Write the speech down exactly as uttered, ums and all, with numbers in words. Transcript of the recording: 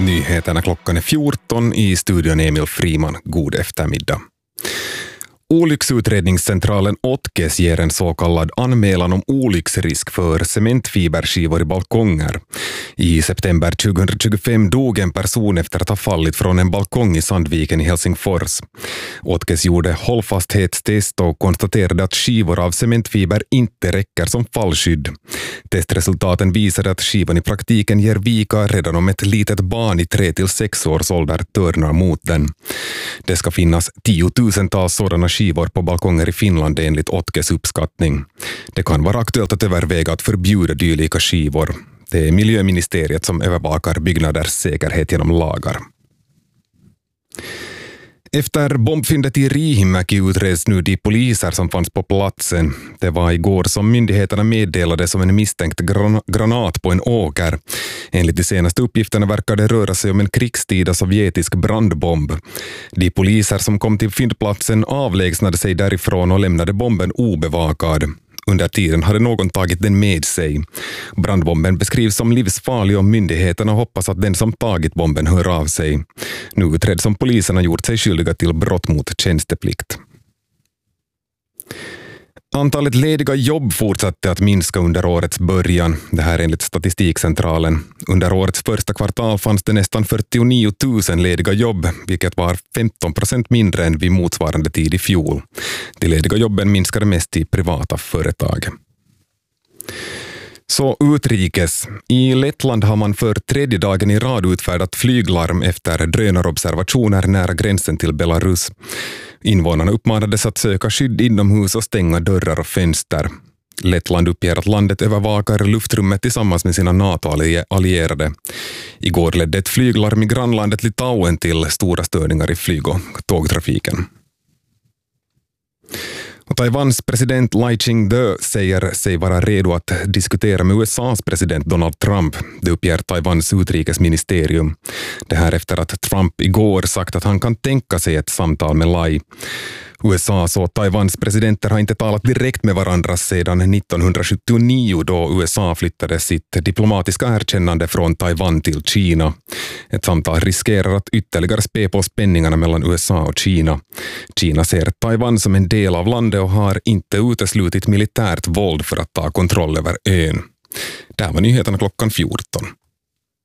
Nyheterna klockan är fjorton, i studion Emil Friman. God eftermiddag. Olycksutredningscentralen Otkes ger en så kallad anmälan om olycksrisk för cementfiberskivor i balkonger. I september tjugohundratjugofem dog en person efter att ha fallit från en balkong i Sandviken i Helsingfors. Otkes gjorde hållfasthetstest och konstaterade att skivor av cementfiber inte räcker som fallskydd. Testresultaten visade att skivan i praktiken ger vika redan om ett litet barn i tre till sex års ålder törnar mot den. Det ska finnas tiotusentals sådana skivor på balkonger i Finland enligt Otkes uppskattning. Det kan vara aktuellt att överväga att förbjuda dylika skivor. Det är miljöministeriet som övervakar byggnaders säkerhet genom lagar. Efter bombfyndet i Riihimäki utreds nu de poliser som fanns på platsen. Det var igår som myndigheterna meddelade som en misstänkt gran- granat på en åker. Enligt de senaste uppgifterna verkar det röra sig om en krigstida sovjetisk brandbomb. De poliser som kom till fyndplatsen avlägsnade sig därifrån och lämnade bomben obevakad. Under tiden hade någon tagit den med sig. Brandbomben beskrivs som livsfarlig och myndigheterna hoppas att den som tagit bomben hör av sig. Nu utreds om poliserna gjort sig skyldiga till brott mot tjänsteplikt. Antalet lediga jobb fortsatte att minska under årets början. Det här enligt Statistikcentralen. Under årets första kvartal fanns det nästan fyrtionio tusen lediga jobb, vilket var femton procent mindre än vid motsvarande tid i fjol. De lediga jobben minskade mest i privata företag. Så utrikes. I Lettland har man för tredje dagen i rad utfärdat flyglarm efter drönarobservationer nära gränsen till Belarus. Invånarna uppmanades att söka skydd inomhus och stänga dörrar och fönster. Lettland uppger att landet övervakar luftrummet tillsammans med sina NATO-allierade. Igår ledde ett flyglarm i grannlandet Litauen till stora störningar i flyg- och tågtrafiken. Och Taiwans president Lai Ching-te säger sig vara redo att diskutera med U S A:s president Donald Trump. Det uppger Taiwans utrikesministerium. Det här efter att Trump igår sagt att han kan tänka sig ett samtal med Lai. U S A:s och Taiwans presidenter har inte talat direkt med varandra sedan nittonhundrasjuttionio då U S A flyttade sitt diplomatiska erkännande från Taiwan till Kina. Ett samtal riskerar att ytterligare spä på spänningarna mellan U S A och Kina. Kina ser Taiwan som en del av landet och har inte uteslutit militärt våld för att ta kontroll över ön. Det här var nyheterna klockan fjorton.